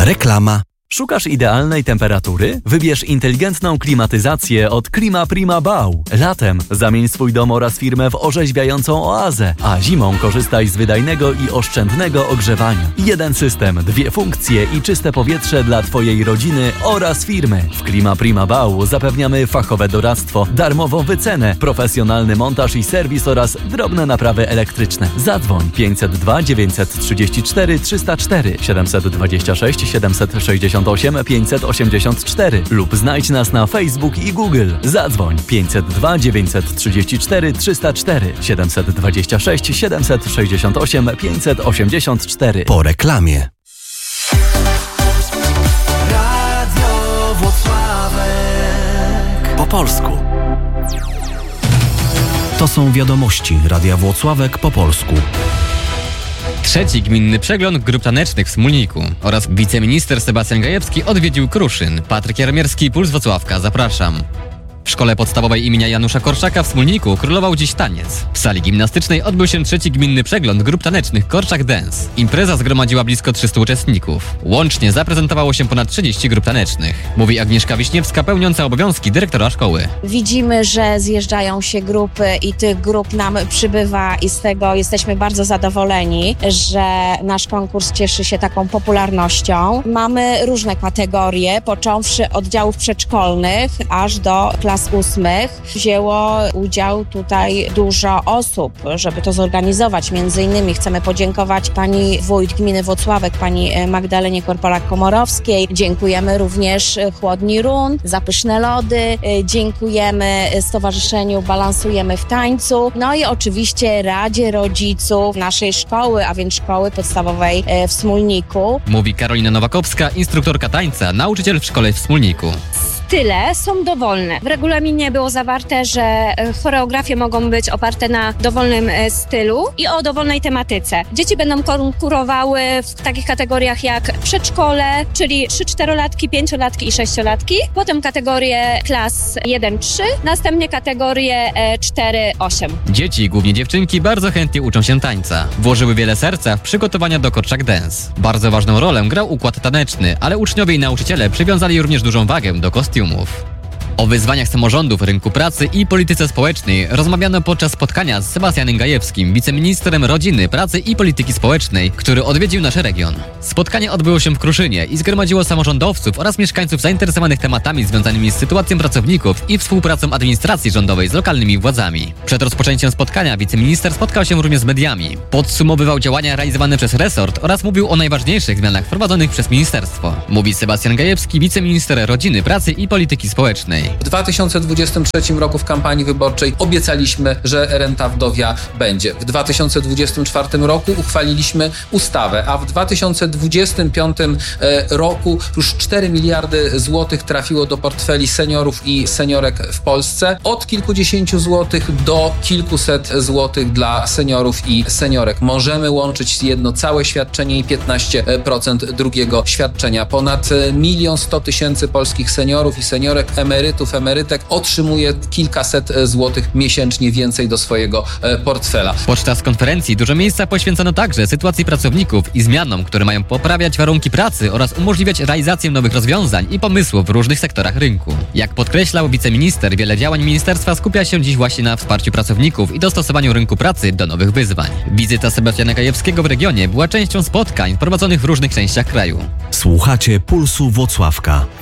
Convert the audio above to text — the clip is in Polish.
Reklama. Szukasz idealnej temperatury? Wybierz inteligentną klimatyzację od Klima Prima Bau. Latem zamień swój dom oraz firmę w orzeźwiającą oazę, a zimą korzystaj z wydajnego i oszczędnego ogrzewania. Jeden system, 2 funkcje i czyste powietrze dla Twojej rodziny oraz firmy. W Klima Prima Bau zapewniamy fachowe doradztwo, darmową wycenę, profesjonalny montaż i serwis oraz drobne naprawy elektryczne. Zadzwoń 502 934 304 726 768 584 lub znajdź nas na Facebook i Google. Zadzwoń 502 934 304 726 768 584. Po reklamie. Radio Włocławek. Po polsku. To są wiadomości Radia Włocławek po polsku. Trzeci gminny przegląd grup tanecznych w Smólniku oraz wiceminister Sebastian Gajewski odwiedził Kruszyn. Patryk Jarmierski, Puls Włocławka, zapraszam. W szkole podstawowej imienia Janusza Korczaka w Smólniku królował dziś taniec. W sali gimnastycznej odbył się trzeci gminny przegląd grup tanecznych Korczak Dance. Impreza zgromadziła blisko 300 uczestników. Łącznie zaprezentowało się ponad 30 grup tanecznych. Mówi Agnieszka Wiśniewska, pełniąca obowiązki dyrektora szkoły. Widzimy, że zjeżdżają się grupy i tych grup nam przybywa i z tego jesteśmy bardzo zadowoleni, że nasz konkurs cieszy się taką popularnością. Mamy różne kategorie, począwszy od oddziałów przedszkolnych aż do klas 8. Wzięło udział tutaj dużo osób, żeby to zorganizować. Między innymi chcemy podziękować pani wójt gminy Włocławek, pani Magdalenie Korpolak-Komorowskiej. Dziękujemy również Chłodni Run za pyszne lody. Dziękujemy Stowarzyszeniu Balansujemy w Tańcu. No i oczywiście Radzie Rodziców naszej szkoły, a więc szkoły podstawowej w Smólniku. Mówi Karolina Nowakowska, instruktorka tańca, nauczyciel w szkole w Smólniku. Style są dowolne. W regulaminie było zawarte, że choreografie mogą być oparte na dowolnym stylu i o dowolnej tematyce. Dzieci będą konkurowały w takich kategoriach jak przedszkole, czyli 3-4-latki, 5-latki i 6-latki. Potem kategorie klas 1-3, następnie kategorie 4-8. Dzieci, głównie dziewczynki, bardzo chętnie uczą się tańca. Włożyły wiele serca w przygotowania do Korczak Dance. Bardzo ważną rolę grał układ taneczny, ale uczniowie i nauczyciele przywiązali również dużą wagę do kostiumów. O wyzwaniach samorządów, rynku pracy i polityce społecznej rozmawiano podczas spotkania z Sebastianem Gajewskim, wiceministrem rodziny, pracy i polityki społecznej, który odwiedził nasz region. Spotkanie odbyło się w Kruszynie i zgromadziło samorządowców oraz mieszkańców zainteresowanych tematami związanymi z sytuacją pracowników i współpracą administracji rządowej z lokalnymi władzami. Przed rozpoczęciem spotkania wiceminister spotkał się również z mediami. Podsumowywał działania realizowane przez resort oraz mówił o najważniejszych zmianach wprowadzonych przez ministerstwo. Mówi Sebastian Gajewski, wiceminister rodziny, pracy i polityki społecznej. W 2023 roku w kampanii wyborczej obiecaliśmy, że renta wdowia będzie. W 2024 roku uchwaliliśmy ustawę, a w 2025 roku już 4 miliardy złotych trafiło do portfeli seniorów i seniorek w Polsce. Od kilkudziesięciu złotych do kilkuset złotych dla seniorów i seniorek. Możemy łączyć jedno całe świadczenie i 15% drugiego świadczenia. Ponad 1 100 000 polskich seniorów i seniorek, emerytek otrzymuje kilkaset złotych miesięcznie więcej do swojego portfela. Podczas konferencji dużo miejsca poświęcono także sytuacji pracowników i zmianom, które mają poprawiać warunki pracy oraz umożliwiać realizację nowych rozwiązań i pomysłów w różnych sektorach rynku. Jak podkreślał wiceminister, wiele działań ministerstwa skupia się dziś właśnie na wsparciu pracowników i dostosowaniu rynku pracy do nowych wyzwań. Wizyta Sebastiana Gajewskiego w regionie była częścią spotkań prowadzonych w różnych częściach kraju. Słuchacie Pulsu Włocławka.